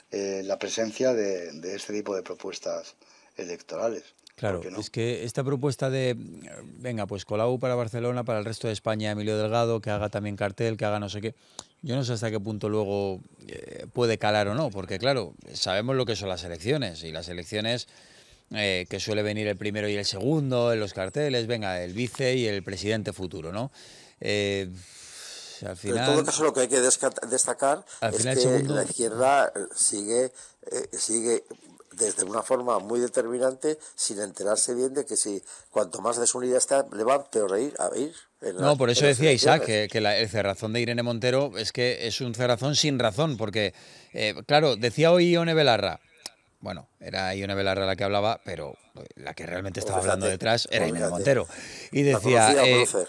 la presencia de este tipo de propuestas electorales. ¿Por Claro, qué no? es que esta propuesta de, venga, pues Colau para Barcelona, para el resto de España, Emilio Delgado, que haga también cartel, que haga no sé qué, yo no sé hasta qué punto luego puede calar o no, porque claro, sabemos lo que son las elecciones, y las elecciones que suele venir el primero y el segundo en los carteles, venga, el vice y el presidente futuro, ¿no? Eh, al Pero en todo final, caso lo que hay que destacar al es final el que la segundo. izquierda sigue desde una forma muy determinante sin enterarse bien de que si cuanto más desunida está, le va a peor a ir No, por en eso las decía Isaac elecciones. el cerrazón de Irene Montero es que es un cerrazón sin razón, porque, claro, decía hoy Ione Belarra, bueno, era Ione Belarra la que hablaba, pero la que realmente estaba hablando detrás era Pues Irene fíjate, Montero. Y la decía, conocía a conocer.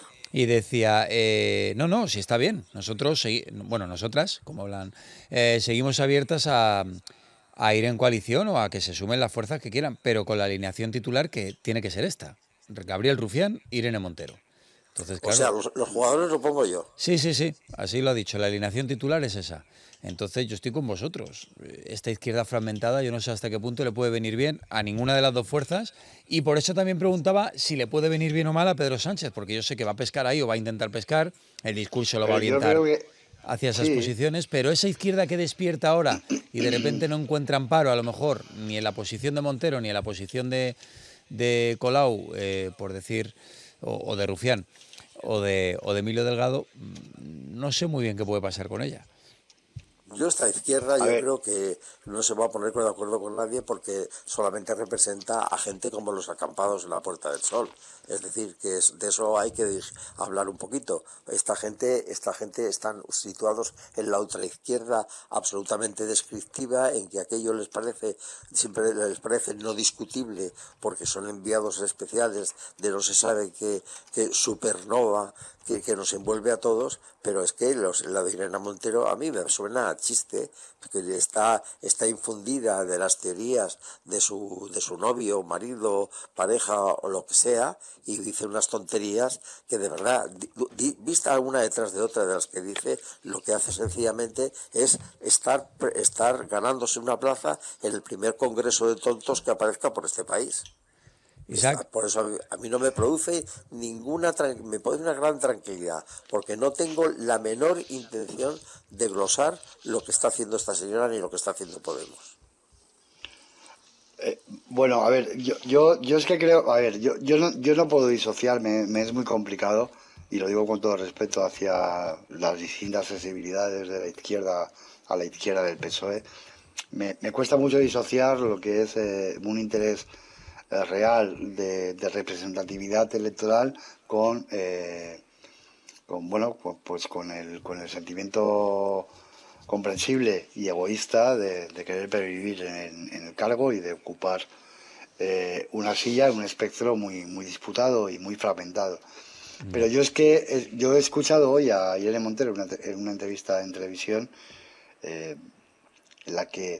no, no, sí está bien, nosotros, bueno, nosotras, como hablan, seguimos abiertas a ir en coalición o a que se sumen las fuerzas que quieran, pero con la alineación titular que tiene que ser esta. Gabriel Rufián, Irene Montero. Entonces, O sea, claro, los jugadores lo pongo yo. sí, sí, sí, así lo ha dicho, la alineación titular es esa. Entonces yo estoy con vosotros. Esta izquierda fragmentada yo no sé hasta qué punto le puede venir bien a ninguna de las dos fuerzas y por eso también preguntaba si le puede venir bien o mal a Pedro Sánchez, porque yo sé que va a pescar ahí o va a intentar pescar, el discurso lo va a Pero yo creo orientar que hacia esas sí. posiciones, pero esa izquierda que despierta ahora y de repente no encuentra amparo a lo mejor ni en la posición de Montero ni en la posición de Colau, por decir, o de Rufián o de Emilio Delgado, no sé muy bien qué puede pasar con ella. Yo esta izquierda A yo ver, creo que no se va a poner de acuerdo con nadie porque solamente representa a gente como los acampados en la Puerta del Sol. Es decir, que de eso hay que hablar un poquito. Esta gente están situados en la ultraizquierda absolutamente descriptiva, en que aquello siempre les parece no discutible porque son enviados especiales de no se sabe qué supernova que nos envuelve a todos, pero es que la de Irene Montero a mí me suena a chiste, que está infundida de las teorías de su novio, marido, pareja o lo que sea, y dice unas tonterías que de verdad, vista una detrás de otra de las que dice, lo que hace sencillamente es estar ganándose una plaza en el primer congreso de tontos que aparezca por este país. Isaac, Por eso a mí no me produce me produce una gran tranquilidad, porque no tengo la menor intención de glosar lo que está haciendo esta señora ni lo que está haciendo Podemos. bueno, a ver, yo es que creo, a ver, yo no puedo disociar, me es muy complicado, y lo digo con todo respeto hacia las distintas sensibilidades de la izquierda a la izquierda del PSOE. Me cuesta mucho disociar lo que es un interés real de representatividad electoral con bueno, pues con el sentimiento comprensible y egoísta de querer pervivir en el cargo y de ocupar una silla en un espectro muy disputado y muy fragmentado. Pero ya. yo es que yo he escuchado hoy a Irene Montero en una entrevista en televisión en la que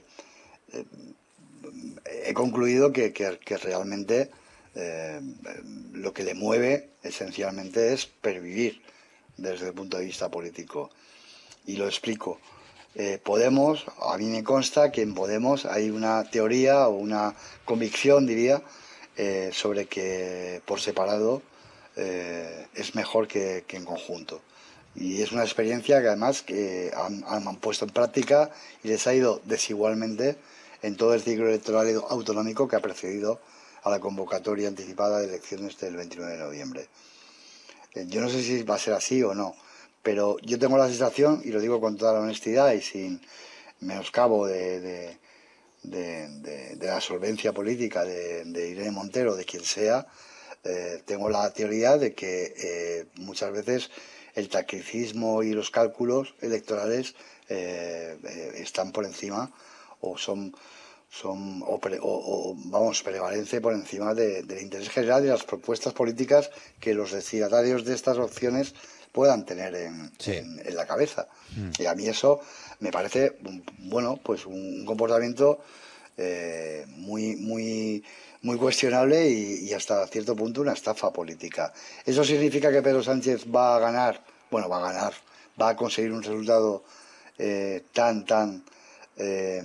he concluido que realmente eh, lo que le mueve esencialmente es pervivir desde el punto de vista político. Y lo explico. Podemos, a mí me consta que en Podemos hay una teoría o una convicción, diría, sobre que por separado es mejor que en conjunto. Y es una experiencia que además que han puesto en práctica y les ha ido desigualmente en todo el ciclo electoral autonómico que ha precedido a la convocatoria anticipada de elecciones del 29 de noviembre. Yo no sé si va a ser así o no, pero yo tengo la sensación, y lo digo con toda la honestidad y sin menoscabo de la solvencia política de Irene Montero, de quien sea, tengo la teoría de que muchas veces el tacticismo y los cálculos electorales están por encima o vamos, prevalece por encima del interés general y de las propuestas políticas que los destinatarios de estas opciones puedan tener Sí. en la cabeza. Y a mí eso me parece, bueno, pues un comportamiento muy cuestionable y hasta cierto punto una estafa política. ¿Eso significa que Pedro Sánchez va a ganar? Bueno, va a ganar, va a conseguir un resultado tan eh,